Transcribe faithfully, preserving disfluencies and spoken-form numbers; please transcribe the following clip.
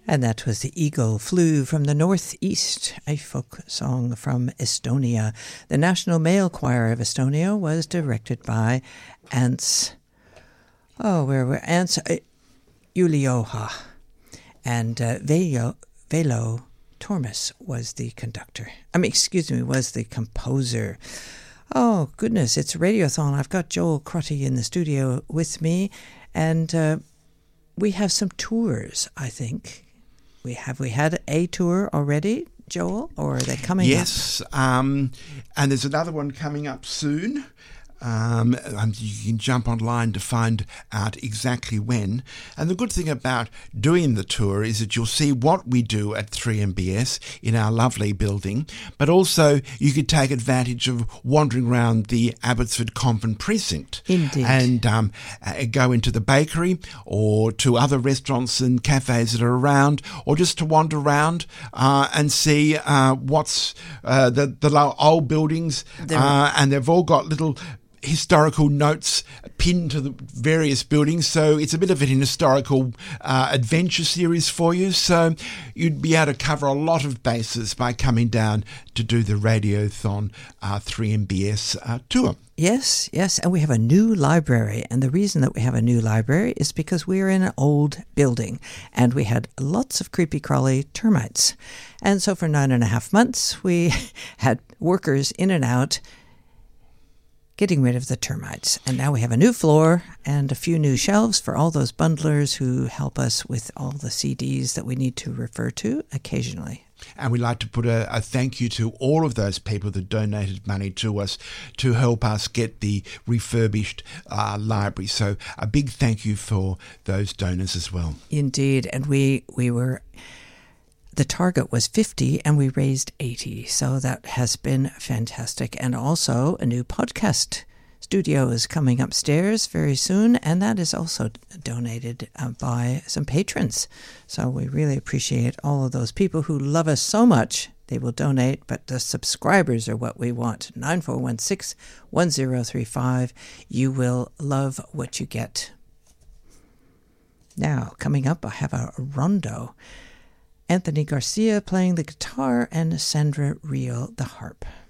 And that was The Eagle Flew from the Northeast, a folk song from Estonia. The National Male Choir of Estonia was directed by Ants, oh, where were Ants uh, Ulioha. And uh, Velo, Velo Tormes was the conductor. I mean, excuse me, was the composer. Oh, goodness, it's Radiothon. I've got Joel Crotty in the studio with me, and uh, we have some tours, I think. We have we had a tour already, Joel, or are they coming yes, up? Yes, um, and there's another one coming up soon. Um, and you can jump online to find out exactly when. And the good thing about doing the tour is that you'll see what we do at three M B S in our lovely building, but also you could take advantage of wandering around the Abbotsford Convent precinct. Indeed. And um, uh, go into the bakery or to other restaurants and cafes that are around, or just to wander around uh, and see uh, what's uh, the, the old buildings, uh, and they've all got little historical notes pinned to the various buildings, so it's a bit of an historical uh, adventure series for you, so you'd be able to cover a lot of bases by coming down to do the Radiothon uh, three M B S uh, tour. Yes, yes, and we have a new library, and the reason that we have a new library is because we are in an old building, and we had lots of creepy crawly termites, and so for nine and a half months we had workers in and out getting rid of the termites. And now we have a new floor and a few new shelves for all those bundlers who help us with all the C Ds that we need to refer to occasionally. And we'd like to put a, a thank you to all of those people that donated money to us to help us get the refurbished uh, library. So a big thank you for those donors as well. Indeed. And we, we were... The target was fifty and we raised eighty, so that has been fantastic. And also a new podcast studio is coming upstairs very soon, and that is also donated uh, by some patrons. So we really appreciate all of those people who love us so much. They will donate, but the subscribers are what we want. nine four one six, one zero three five. You will love what you get. Now, coming up, I have a rondo. Anthony Garcia playing the guitar and Sandra Reel the harp.